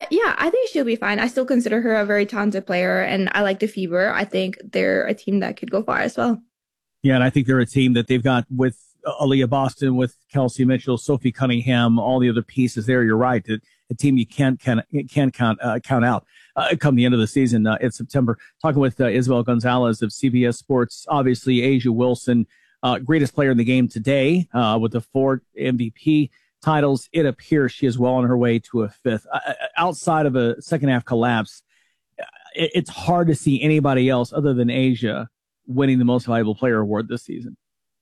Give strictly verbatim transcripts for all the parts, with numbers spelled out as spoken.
yeah, I think she'll be fine. I still consider her a very talented player, and I like the Fever. I think they're a team that could go far as well. Yeah, and I think they're a team that they've got with Aaliyah Boston, with Kelsey Mitchell, Sophie Cunningham, all the other pieces there. You're right. A, a team you can't, can, can't count, uh, count out uh, come the end of the season uh, in September. Talking with uh, Isabel Gonzalez of C B S Sports, obviously A'ja Wilson, uh, greatest player in the game today uh, with the four M V P titles. It appears she is well on her way to a fifth. Uh, outside of a second half collapse, it, it's hard to see anybody else other than A'ja winning the most valuable player award this season.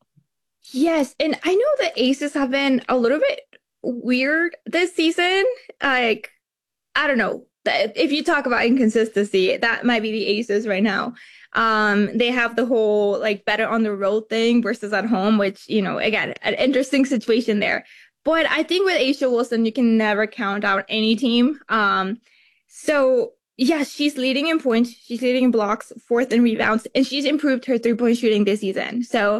Yes, and I know the Aces have been a little bit weird this season. Like, I don't know. If you talk about inconsistency, that might be the Aces right now. Um, they have the whole like better on the road thing versus at home, which, you know, again, an interesting situation there. But I think with A'ja Wilson, you can never count out any team. Um, so yes, she's leading in points, she's leading in blocks, fourth in rebounds, and she's improved her three-point shooting this season. So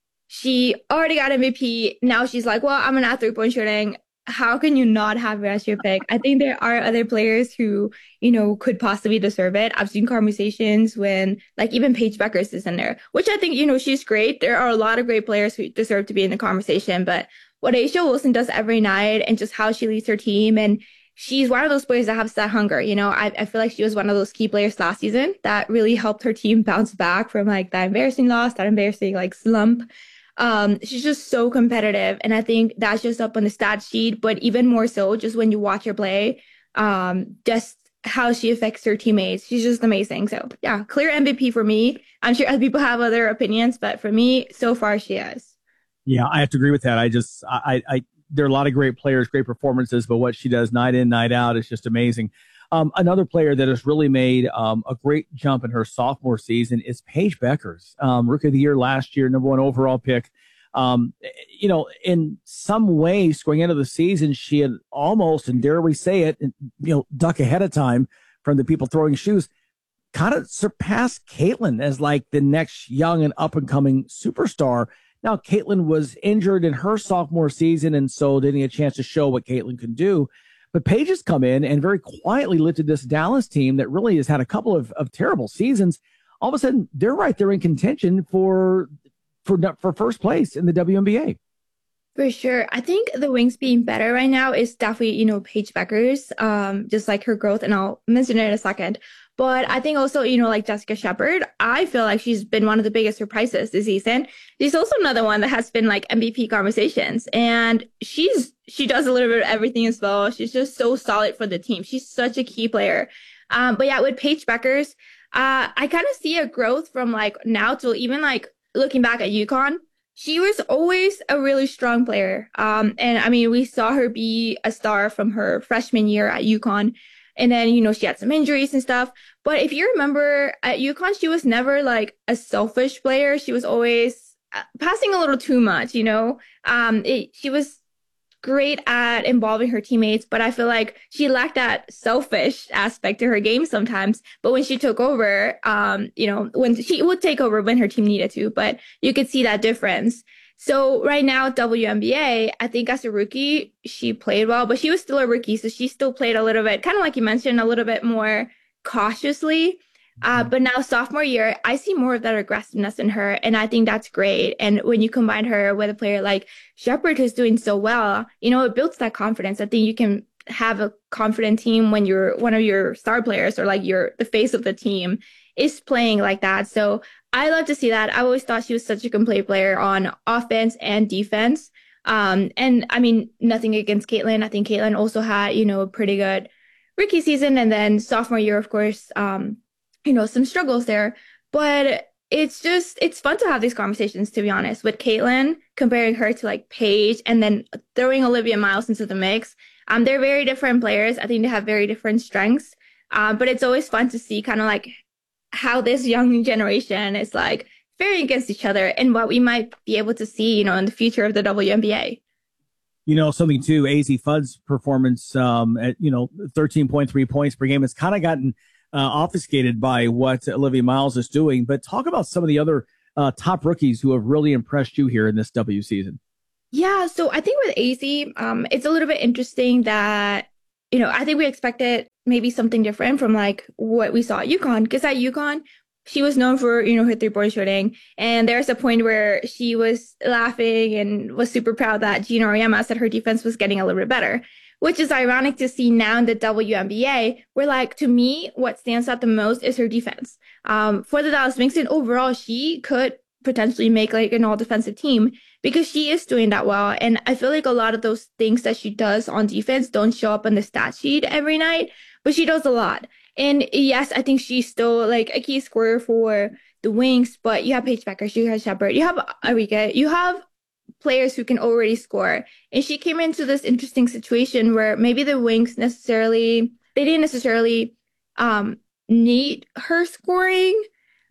she already got M V P. Now she's like, well, I'm gonna add three-point shooting. How can you not have her as your pick? I think there are other players who, you know, could possibly deserve it. I've seen conversations when, like, even Paige Bueckers is in there, which I think, you know, she's great. There are a lot of great players who deserve to be in the conversation, but what A'ja Wilson does every night and just how she leads her team, and she's one of those players that has that hunger. You know, I, I feel like she was one of those key players last season that really helped her team bounce back from like that embarrassing loss, that embarrassing like slump. Um, she's just so competitive. And I think that's just up on the stat sheet, but even more so just when you watch her play, um, just how she affects her teammates. She's just amazing. So yeah, clear M V P for me. I'm sure other people have other opinions, but for me, so far she is. Yeah, I have to agree with that. I just, I, I, there are a lot of great players, great performances, but what she does night in, night out is just amazing. Um, another player that has really made um, a great jump in her sophomore season is Paige Bueckers, um, Rookie of the Year last year, number one overall pick. Um, you know, in some ways, going into the season, she had almost, and dare we say it, you know, duck ahead of time from the people throwing shoes, kind of surpassed Caitlin as like the next young and up and coming superstar. Now, Caitlin was injured in her sophomore season, and so didn't get a chance to show what Caitlin could do. But Paige has come in and very quietly lifted this Dallas team that really has had a couple of, of terrible seasons. All of a sudden, they're right there in contention for for for first place in the W N B A. For sure. I think the wings being better right now is definitely, you know, Paige Bueckers, um, just like her growth, and I'll mention it in a second. But I think also, you know, like Jessica Shepard, I feel like she's been one of the biggest surprises this season. She's also another one that has been like M V P conversations, and she's she does a little bit of everything as well. She's just so solid for the team. She's such a key player. Um, but yeah, with Paige Bueckers, uh, I kind of see a growth from like now to even like looking back at UConn. She was always a really strong player. Um, and I mean, we saw her be a star from her freshman year at UConn. And then, you know, she had some injuries and stuff. But if you remember at UConn, she was never like a selfish player. She was always uh, passing a little too much, you know. Um, it, she was great at involving her teammates, but I feel like she lacked that selfish aspect to her game sometimes. But when she took over, um, you know, when she would take over when her team needed to, but you could see that difference. So right now at W N B A, I think as a rookie, she played well, but she was still a rookie. So she still played a little bit, kind of like you mentioned, a little bit more cautiously. Uh, but now sophomore year, I see more of that aggressiveness in her, and I think that's great. And when you combine her with a player like Shepard, who's doing so well, you know, it builds that confidence. I think you can have a confident team when you're one of your star players or like you're the face of the team is playing like that. So I love to see that. I always thought she was such a complete player on offense and defense. Um, and I mean, nothing against Caitlin. I think Caitlin also had, you know, a pretty good rookie season. And then sophomore year, of course, um, you know, some struggles there. But it's just, it's fun to have these conversations, to be honest, with Caitlin, comparing her to like Paige and then throwing Olivia Miles into the mix. Um, they're very different players. I think they have very different strengths. Um, but it's always fun to see kind of like how this young generation is like faring against each other and what we might be able to see, you know, in the future of the W N B A. You know, something too, A Z Fudd's performance um, at, you know, thirteen point three points per game has kind of gotten uh, obfuscated by what Olivia Miles is doing. But talk about some of the other uh, top rookies who have really impressed you here in this W season. Yeah, so I think with A Z, um, it's a little bit interesting that you know, I think we expected maybe something different from like what we saw at UConn. Because at UConn, she was known for, you know, her three-point shooting. And there's a point where she was laughing and was super proud that Gina Auriemma said her defense was getting a little bit better, which is ironic to see now in the W N B A, where, like, to me, what stands out the most is her defense. Um, for the Dallas Wings, and overall, she could potentially make, like, an all-defensive team because she is doing that well. And I feel like a lot of those things that she does on defense don't show up on the stat sheet every night, but she does a lot. And yes, I think she's still like a key scorer for the Wings, but you have Paige Bueckers, you have Sheppard, you have Arike, you have players who can already score. And she came into this interesting situation where maybe the Wings necessarily, they didn't necessarily um, need her scoring.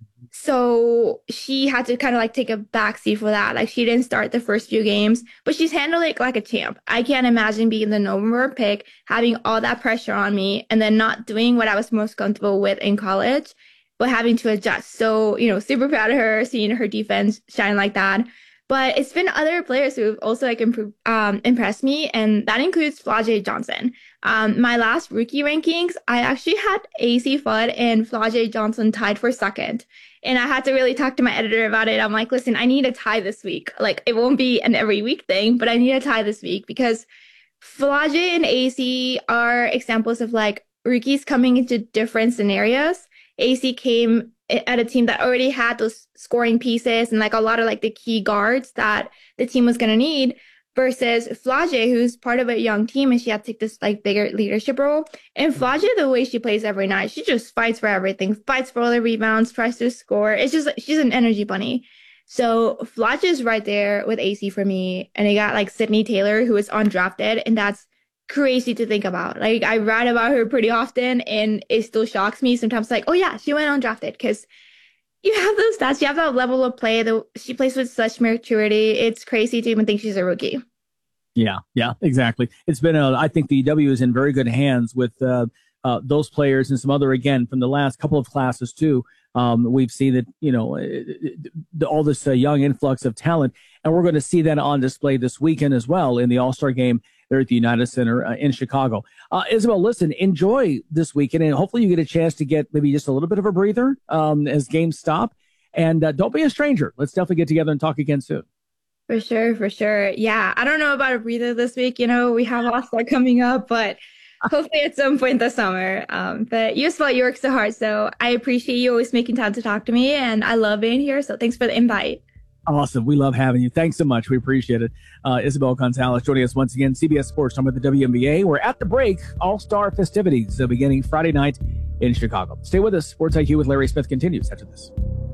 So she had to kind of like take a backseat for that. Like she didn't start the first few games, but she's handled it like a champ. I can't imagine being the November pick, having all that pressure on me, and then not doing what I was most comfortable with in college, but having to adjust. So, you know, super proud of her, seeing her defense shine like that. But it's been other players who've also like improved, um, impressed me, and that includes Flau'jae Johnson. Um, my last rookie rankings, I actually had Acy Flood and Flau'jae Johnson tied for second. And I had to really talk to my editor about it. I'm like, listen, I need a tie this week. Like, it won't be an every week thing, but I need a tie this week because Flau'jae and Acy are examples of like rookies coming into different scenarios. Acy came at a team that already had those scoring pieces and like a lot of like the key guards that the team was going to need, versus Flau'jae, who's part of a young team and she had to take this like bigger leadership role. And Flau'jae, the way she plays every night, she just fights for everything, fights for all the rebounds, tries to score. It's just, she's an energy bunny. So Flau'jae is right there with Acy for me. And I got like Sydney Taylor, who is undrafted, and that's crazy to think about. Like I write about her pretty often and it still shocks me sometimes, like, oh yeah, she went undrafted, because you have those stats, you have that level of play, that she plays with such maturity. It's crazy to even think she's a rookie. Yeah, yeah, exactly. It's been a, I think the W is in very good hands with uh, uh, those players and some other, again, from the last couple of classes too. Um, we've seen that, you know, the, all this uh, young influx of talent, and we're going to see that on display this weekend as well in the All-Star game there at the United Center uh, in Chicago. Uh, Isabel, listen, enjoy this weekend, and hopefully you get a chance to get maybe just a little bit of a breather um, as games stop. And uh, don't be a stranger. Let's definitely get together and talk again soon. For sure, for sure. Yeah, I don't know about a breather this week. You know, we have All-Star coming up, but hopefully at some point this summer. Um, but you spell you work so hard, so I appreciate you always making time to talk to me, and I love being here. So thanks for the invite. Awesome. We love having you. Thanks so much. We appreciate it. Uh, Isabel Gonzalez joining us once again, C B S Sports, talking about the W N B A. We're at the break. All-Star festivities uh, beginning Friday night in Chicago. Stay with us. Sports I Q with Larry Smith continues after this.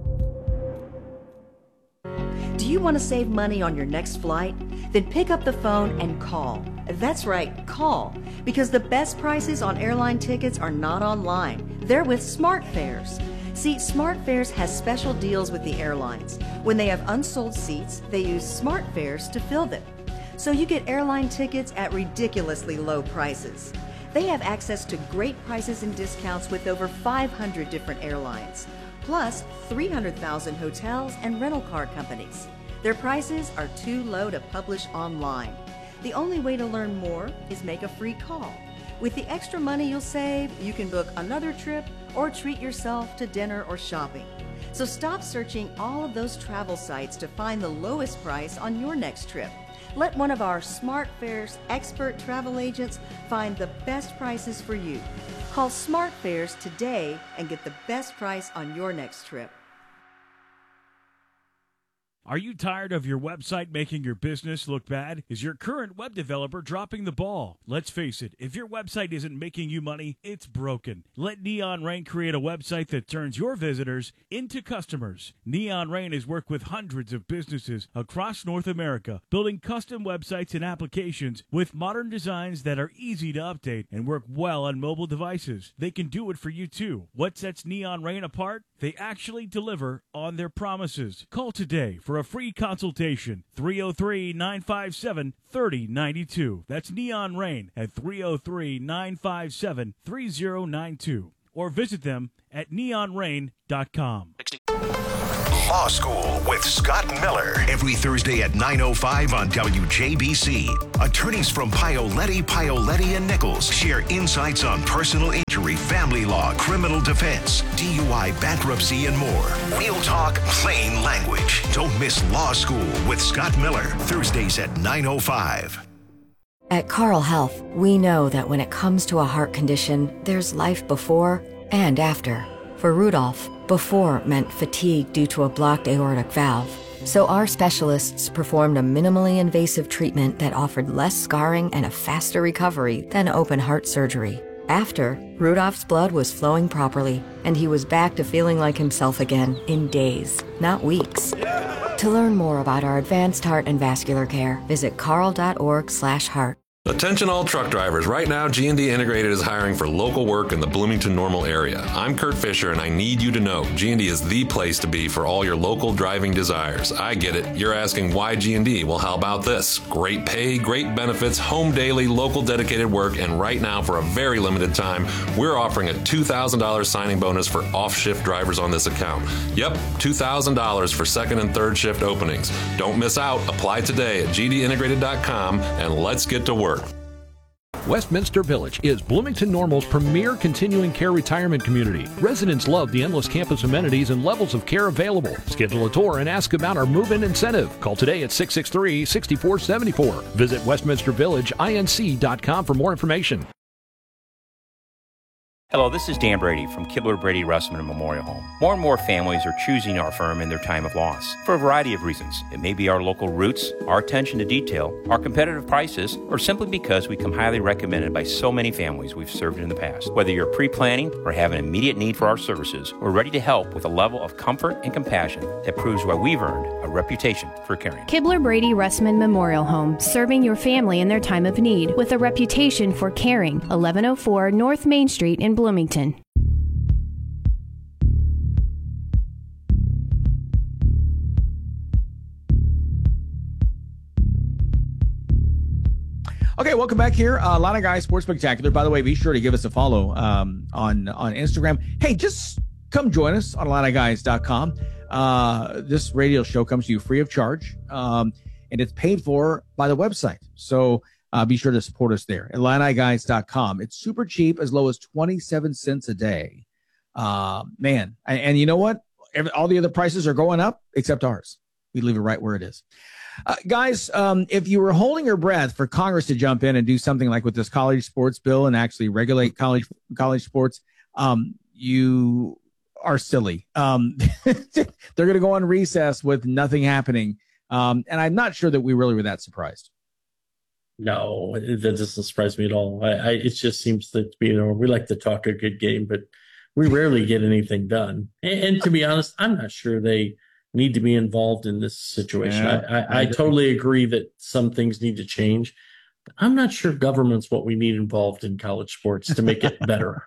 Do you want to save money on your next flight? Then pick up the phone and call. That's right, call. Because the best prices on airline tickets are not online. They're with SmartFares. See, SmartFares has special deals with the airlines. When they have unsold seats, they use SmartFares to fill them. So you get airline tickets at ridiculously low prices. They have access to great prices and discounts with over five hundred different airlines, plus three hundred thousand hotels and rental car companies. Their prices are too low to publish online. The only way to learn more is make a free call. With the extra money you'll save, you can book another trip or treat yourself to dinner or shopping. So stop searching all of those travel sites to find the lowest price on your next trip. Let one of our SmartFares expert travel agents find the best prices for you. Call SmartFares today and get the best price on your next trip. Are you tired of your website making your business look bad? Is your current web developer dropping the ball? Let's face it, if your website isn't making you money, it's broken. Let Neon Rain create a website that turns your visitors into customers. Neon Rain has worked with hundreds of businesses across North America, building custom websites and applications with modern designs that are easy to update and work well on mobile devices. They can do it for you too. What sets Neon Rain apart? They actually deliver on their promises. Call today for a free consultation, three oh three, nine five seven, three oh nine two. That's Neon Rain at three oh three, nine five seven, three oh nine two. Or visit them at neon rain dot com. Law School with Scott Miller. Every Thursday at nine oh five on W J B C. Attorneys from Paoletti, Paoletti and Nichols share insights on personal injury, family law, criminal defense, D U I, bankruptcy, and more. We'll talk plain language. Don't miss Law School with Scott Miller. Thursdays at nine oh five. At Carle Health, we know that when it comes to a heart condition, there's life before and after. For Rudolph, before meant fatigue due to a blocked aortic valve. So our specialists performed a minimally invasive treatment that offered less scarring and a faster recovery than open heart surgery. After, Rudolph's blood was flowing properly, and he was back to feeling like himself again in days, not weeks. To learn more about our advanced heart and vascular care, visit carle.org slash heart. Attention all truck drivers. Right now, G and D Integrated is hiring for local work in the Bloomington-Normal area. I'm Kurt Fisher, and I need you to know G and D is the place to be for all your local driving desires. I get it. You're asking why G and D? Well, how about this? Great pay, great benefits, home daily, local dedicated work, and right now, for a very limited time, we're offering a two thousand dollars signing bonus for off-shift drivers on this account. Yep, two thousand dollars for second and third shift openings. Don't miss out. Apply today at g d integrated dot com, and let's get to work. Westminster Village is Bloomington Normal's premier continuing care retirement community. Residents love the endless campus amenities and levels of care available. Schedule a tour and ask about our move-in incentive. Call today at six six three, six four seven four. Visit westminster village inc dot com for more information. Hello, this is Dan Brady from Kibler Brady Russman Memorial Home. More and more families are choosing our firm in their time of loss for a variety of reasons. It may be our local roots, our attention to detail, our competitive prices, or simply because we come highly recommended by so many families we've served in the past. Whether you're pre-planning or have an immediate need for our services, we're ready to help with a level of comfort and compassion that proves why we've earned a reputation for caring. Kibler Brady Russman Memorial Home, serving your family in their time of need with a reputation for caring. eleven oh four North Main Street in Bloomington. Okay, welcome back here. Uh, Illini Guys Sports Spectacular. By the way, be sure to give us a follow um, on, on Instagram. Hey, just come join us on Illini Guys dot com. Uh, this radio show comes to you free of charge, um, and it's paid for by the website. So Uh, be sure to support us there. Illini Guys dot com. It's super cheap, as low as twenty-seven cents a day. Uh, man, and, and you know what? Every, all the other prices are going up except ours. We leave it right where it is. Uh, guys, um, if you were holding your breath for Congress to jump in and do something like with this college sports bill and actually regulate college college sports, um, you are silly. Um, they're going to go on recess with nothing happening. Um, and I'm not sure that we really were that surprised. No, that doesn't surprise me at all. I, I, it just seems that, you know, we like to talk a good game, but we rarely get anything done. And, and to be honest, I'm not sure they need to be involved in this situation. Yeah, I, I, I, I totally agree that some things need to change, but I'm not sure government's what we need involved in college sports to make it better.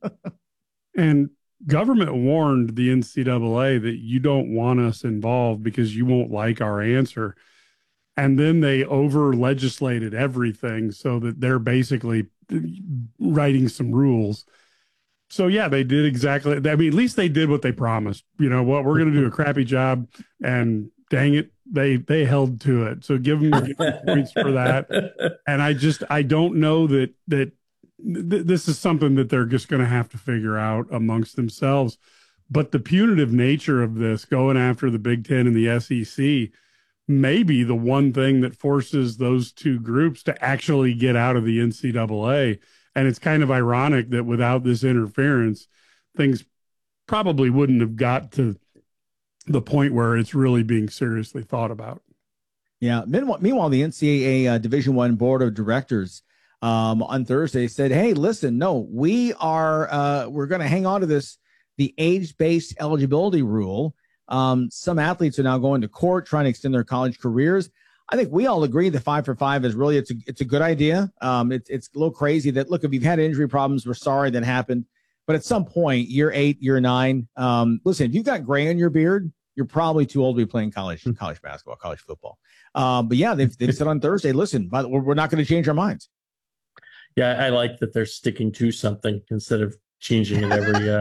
And government warned the N C double A that you don't want us involved because you won't like our answer. And then they over legislated everything so that they're basically writing some rules. So yeah, they did exactly. I mean, at least they did what they promised. You know what? We're going to do a crappy job, and dang it, they they held to it. So give them, give them points for that. And I just I don't know that that th- this is something that they're just going to have to figure out amongst themselves. But the punitive nature of this, going after the Big Ten and the S E C, maybe the one thing that forces those two groups to actually get out of the N C double A. And it's kind of ironic that without this interference, things probably wouldn't have got to the point where it's really being seriously thought about. Yeah. Meanwhile, meanwhile the N C double A uh, Division One Board of Directors um, on Thursday said, hey, listen, no, we are uh, we're going to hang on to this, the age-based eligibility rule. Um, some athletes are now going to court trying to extend their college careers. I think we all agree that five for five is really, it's a, it's a good idea. Um, it's, it's a little crazy that, look, if you've had injury problems, we're sorry that happened. But at some point, year eight, year nine, um, listen, if you've got gray in your beard, you're probably too old to be playing college, college basketball, college football. Um, but yeah, they've, they've said on Thursday, listen, by the, we're not going to change our minds. Yeah. I like that they're sticking to something instead of changing it every, uh,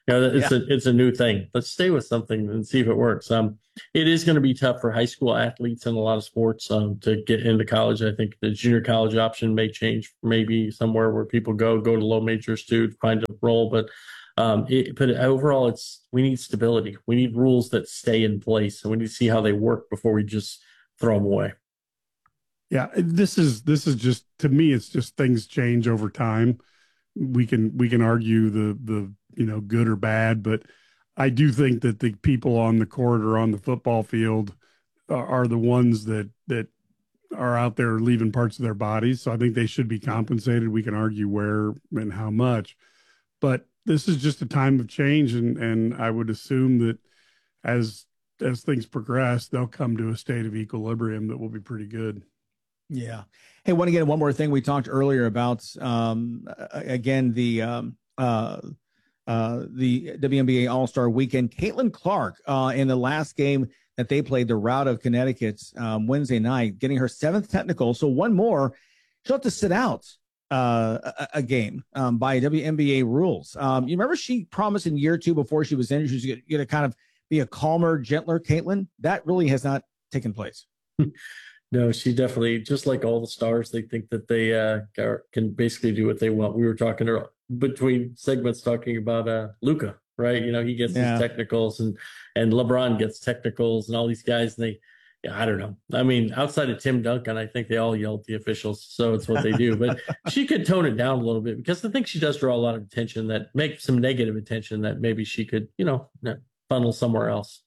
You know, it's Yeah. a it's a new thing. Let's stay with something and see if it works. Um, it is going to be tough for high school athletes in a lot of sports um, to get into college. I think the junior college option may change, maybe somewhere where people go go to low majors to find a role. But um, it, but overall, it's we need stability. We need rules that stay in place, and we need to see how they work before we just throw them away. Yeah, this is this is just, to me, it's just things change over time. We can we can argue the the you know good or bad, but I do think that the people on the court or on the football field are, are the ones that that are out there leaving parts of their bodies. So I think they should be compensated. We can argue where and how much, but this is just a time of change, and and I would assume that as as things progress, they'll come to a state of equilibrium that will be pretty good. Yeah. Hey, want to get one more thing we talked earlier about, um, again, the, um, uh, uh, the W N B A All-Star Weekend. Caitlin Clark, uh, in the last game that they played, the rout of Connecticut, um, Wednesday night, getting her seventh technical. So one more, she'll have to sit out, uh, a, a game, um, by W N B A rules. Um, you remember she promised in year two before she was injured, she was going to kind of be a calmer, gentler Caitlin? That really has not taken place. No, she definitely, just like all the stars, they think that they uh, are, can basically do what they want. We were talking to, between segments talking about uh, Luka, right? You know, he gets Yeah. his technicals, and and LeBron gets technicals, and all these guys, and they, yeah, I don't know. I mean, outside of Tim Duncan, I think they all yell at the officials, so it's what they do. But she could tone it down a little bit, because I think she does draw a lot of attention, that make some negative attention that maybe she could, you know, funnel somewhere else.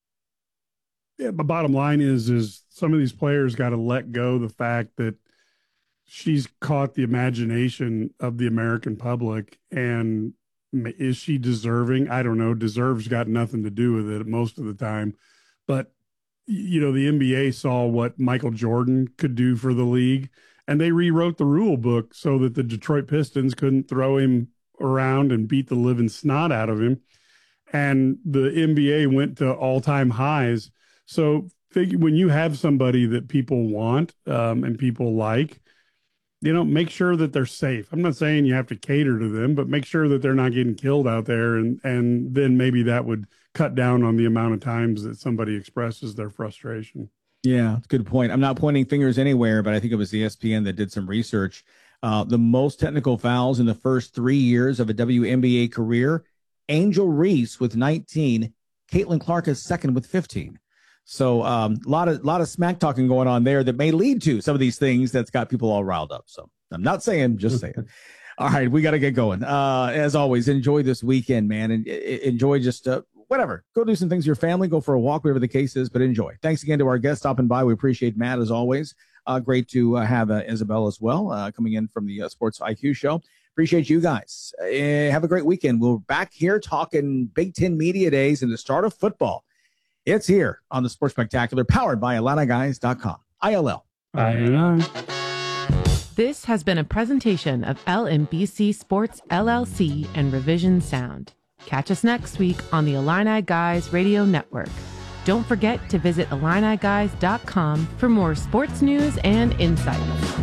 Yeah, but bottom line is, is some of these players got to let go the fact that she's caught the imagination of the American public. And is she deserving? I don't know. Deserves got nothing to do with it most of the time. But, you know, the N B A saw what Michael Jordan could do for the league, and they rewrote the rule book so that the Detroit Pistons couldn't throw him around and beat the living snot out of him. And the N B A went to all-time highs. So figure, when you have somebody that people want um, and people like, you know, make sure that they're safe. I'm not saying you have to cater to them, but make sure that they're not getting killed out there. And, and then maybe that would cut down on the amount of times that somebody expresses their frustration. Yeah, that's a good point. I'm not pointing fingers anywhere, but I think it was E S P N that did some research. Uh, the most technical fouls in the first three years of a W N B A career, Angel Reese with nineteen, Caitlin Clark is second with fifteen. So a um, lot of lot of smack talking going on there that may lead to some of these things that's got people all riled up. So I'm not saying, just saying. All right, we got to get going. Uh, as always, enjoy this weekend, man, and enjoy just uh, whatever. Go do some things with your family. Go for a walk, whatever the case is, but enjoy. Thanks again to our guests stopping by. We appreciate Matt as always. Uh, great to uh, have uh, Isabel as well uh, coming in from the uh, Sports I Q show. Appreciate you guys. Uh, have a great weekend. We're back here talking Big Ten Media Days and the start of football. It's here on the Sports Spectacular, powered by Illini Guys dot com. I L L. This has been a presentation of L M B C Sports L L C and Revision Sound. Catch us next week on the Illini Guys Radio Network. Don't forget to visit Illini Guys dot com for more sports news and insights.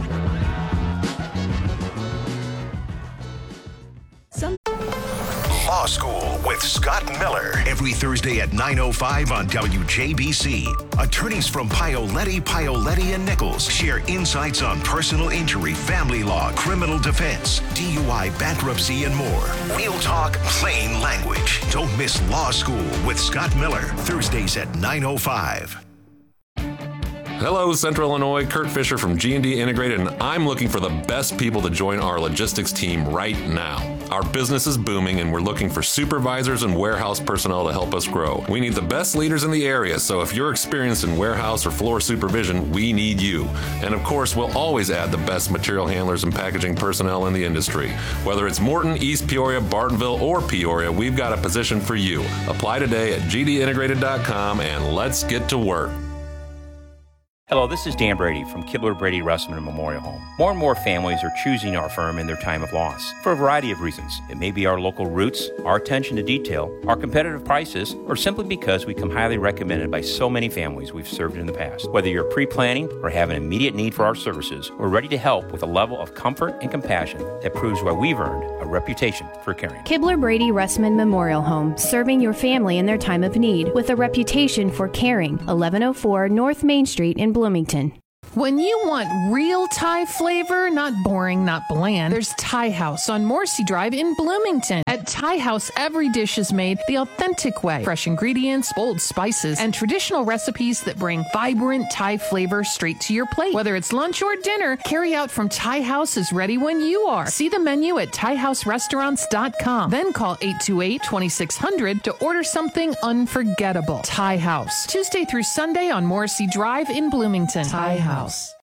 Law School with Scott Miller. Every Thursday at nine oh five on W J B C. Attorneys from Paoletti, Paoletti and Nichols share insights on personal injury, family law, criminal defense, D U I, bankruptcy, and more. Real talk, plain language. Don't miss Law School with Scott Miller. Thursdays at nine oh five. Hello, Central Illinois. Kurt Fisher from G and D Integrated, and I'm looking for the best people to join our logistics team right now. Our business is booming, and we're looking for supervisors and warehouse personnel to help us grow. We need the best leaders in the area, so if you're experienced in warehouse or floor supervision, we need you. And of course, we'll always add the best material handlers and packaging personnel in the industry. Whether it's Morton, East Peoria, Bartonville, or Peoria, we've got a position for you. Apply today at G D integrated dot com, and let's get to work. Hello, this is Dan Brady from Kibler Brady Russman Memorial Home. More and more families are choosing our firm in their time of loss for a variety of reasons. It may be our local roots, our attention to detail, our competitive prices, or simply because we come highly recommended by so many families we've served in the past. Whether you're pre-planning or have an immediate need for our services, we're ready to help with a level of comfort and compassion that proves why we've earned a reputation for caring. Kibler Brady Russman Memorial Home, serving your family in their time of need with a reputation for caring. eleven oh four North Main Street in Bloomington. When you want real Thai flavor, not boring, not bland, there's Thai House on Morrissey Drive in Bloomington. At Thai House, every dish is made the authentic way. Fresh ingredients, bold spices, and traditional recipes that bring vibrant Thai flavor straight to your plate. Whether it's lunch or dinner, carry out from Thai House is ready when you are. See the menu at thai house restaurants dot com. Then call eight two eight, two six zero zero to order something unforgettable. Thai House, Tuesday through Sunday on Morrissey Drive in Bloomington. Thai House.